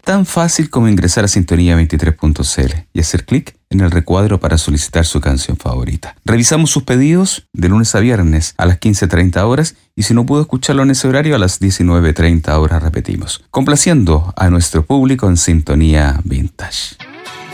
tan fácil como ingresar a sintonía23.cl y hacer clic en el recuadro para solicitar su canción favorita. Revisamos sus pedidos de lunes a viernes a las 15:30 horas y si no pudo escucharlo en ese horario, a las 19:30 horas repetimos, complaciendo a nuestro público en Sintonía Vintage.